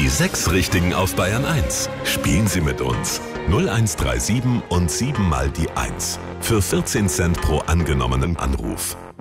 Die 6 Richtigen auf Bayern 1. Spielen Sie mit uns. 0137 und 7 mal die 1. Für 14 Cent pro angenommenen Anruf.